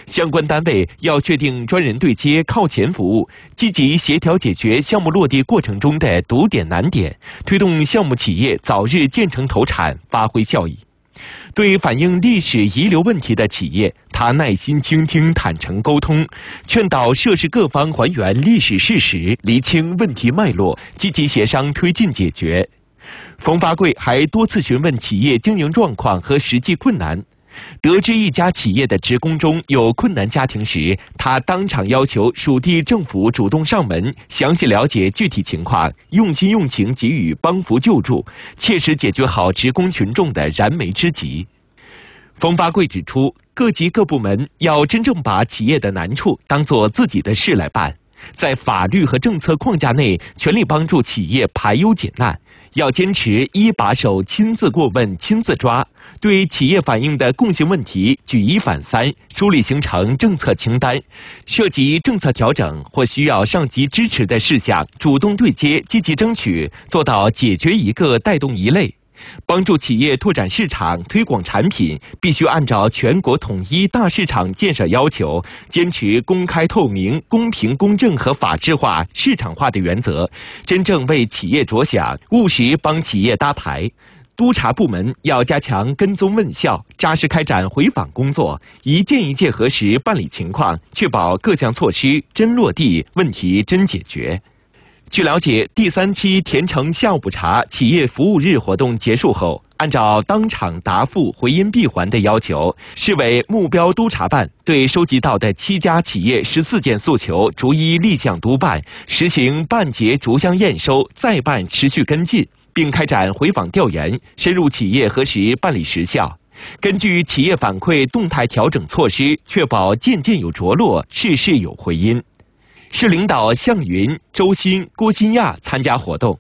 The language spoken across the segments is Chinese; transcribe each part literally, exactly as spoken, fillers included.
相关单位要确定专人对接靠前服务，积极协调解决项目落地过程中的堵点难点，推动项目企业早日建成投产，发挥效益。对反映历史遗留问题的企业，他耐心倾听、坦诚沟通，劝导涉事各方还原历史事实，厘清问题脉络，积极协商推进解决。冯发贵还多次询问企业经营状况和实际困难。得知一家企业的职工中有困难家庭时，他当场要求属地政府主动上门，详细了解具体情况，用心用情给予帮扶救助，切实解决好职工群众的燃眉之急。冯发贵指出，各级各部门要真正把企业的难处当作自己的事来办，在法律和政策框架内全力帮助企业排忧解难，要坚持一把手亲自过问、亲自抓，对企业反映的共性问题举一反三，梳理形成政策清单，涉及政策调整或需要上级支持的事项，主动对接，积极争取，做到解决一个带动一类。帮助企业拓展市场、推广产品，必须按照全国统一大市场建设要求，坚持公开透明、公平公正和法治化、市场化的原则，真正为企业着想，务实帮企业搭台。督查部门要加强跟踪问效，扎实开展回访工作，一件一件核实办理情况，确保各项措施真落地，问题真解决。据了解，第三期田城下午茶企业服务日活动结束后，按照当场答复、回音闭环的要求，市委目标督查办对收集到的七家企业十四件诉求逐一立项督办，实行办结逐项验收，再办持续跟进，并开展回访调研，深入企业核实办理实效。根据企业反馈动态调整措施，确保件件有着落，事事有回音。市领导向云、周鑫、郭新亚参加活动。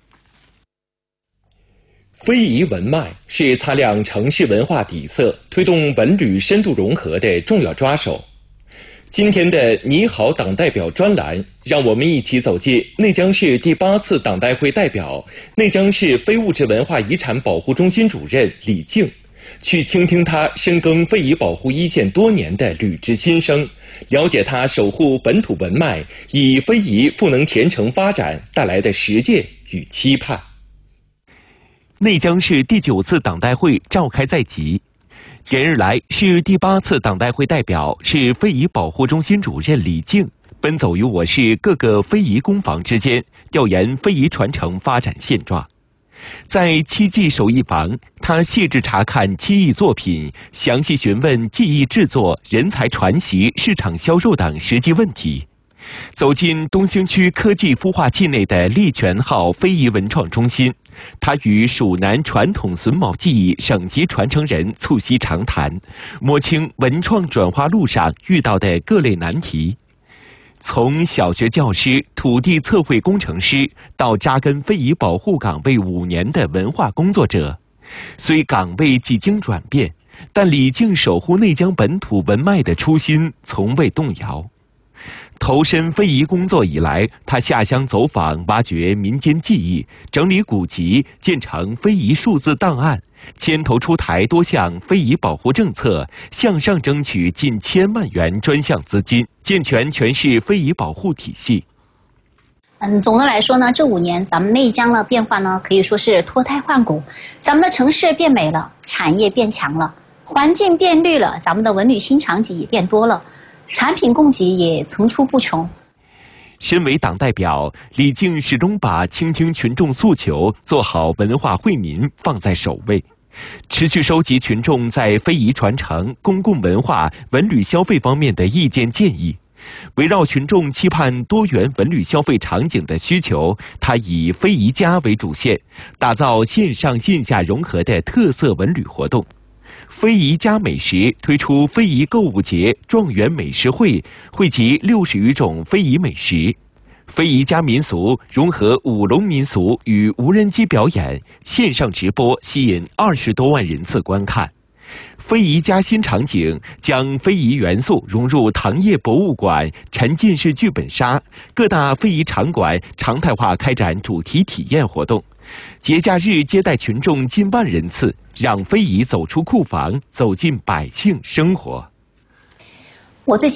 非遗文脉是擦亮城市文化底色、推动文旅深度融合的重要抓手。今天的你好党代表专栏，让我们一起走进内江市第八次党代会代表、内江市非物质文化遗产保护中心主任李静，去倾听他深耕非遗保护一线多年的履职心声，了解他守护本土文脉、以非遗赋能田城发展带来的实践与期盼。内江市第九次党代会召开在即，连日来，市第八次党代会代表、市非遗保护中心主任李静奔走于我市各个非遗工坊之间，调研非遗传承发展现状。在漆技手艺坊，他细致查看漆艺作品，详细询问技艺制作、人才传习、市场销售等实际问题。走进东兴区科技孵化器内的利泉号非遗文创中心，他与蜀南传统榫卯技艺省级传承人促膝长谈，摸清文创转化路上遇到的各类难题。从小学教师、土地测绘工程师到扎根非遗保护岗位五年的文化工作者，虽岗位几经转变，但李静守护内江本土文脉的初心从未动摇。投身非遗工作以来，他下乡走访，挖掘民间技艺，整理古籍，建成非遗数字档案，牵头出台多项非遗保护政策，向上争取近千万元专项资金，健全全市非遗保护体系。 嗯，总的来说呢，这五年咱们内江的变化呢，可以说是脱胎换骨。咱们的城市变美了，产业变强了，环境变绿了，咱们的文旅新场景也变多了。产品供给也层出不穷。 身为党代表，李静始终把倾听群众诉求、做好文化惠民放在首位，持续收集群众在非遗传承、公共文化、文旅消费方面的意见建议。围绕群众期盼多元文旅消费场景的需求，他以非遗家为主线，打造线上线下融合的特色文旅活动。非遗家美食推出非遗购物节状元美食会，汇集六十余种非遗美食。非遗家民俗融合舞龙民俗与无人机表演，线上直播吸引二十多万人次观看。非遗家新场景将非遗元素融入糖业博物馆、沉浸式剧本杀，各大非遗场馆常态化开展主题体验活动。节假日接待群众近万人次，让非遗走出库房，走进百姓生活。 我最